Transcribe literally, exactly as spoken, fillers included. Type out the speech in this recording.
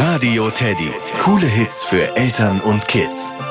Radio Teddy. Coole Hits für Eltern und Kids.